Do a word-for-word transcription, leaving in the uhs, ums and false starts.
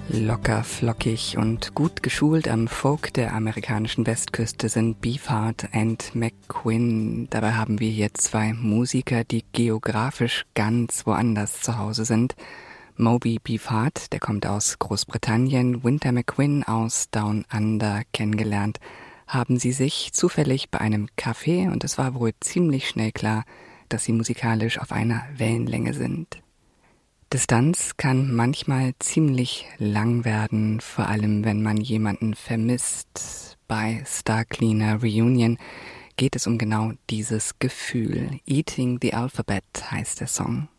Locker, flockig und gut geschult am Folk der amerikanischen Westküste sind Beefheart and McQueen. Dabei haben wir hier zwei Musiker, die geografisch ganz woanders zu Hause sind. Moby Beefheart, der kommt aus Großbritannien, Winter McQueen aus Down Under. Kennengelernt haben sie sich zufällig bei einem Café und es war wohl ziemlich schnell klar, dass sie musikalisch auf einer Wellenlänge sind. Distanz kann manchmal ziemlich lang werden, vor allem wenn man jemanden vermisst. Bei Star Cleaner Reunion geht es um genau dieses Gefühl. Eating the Alphabet heißt der Song.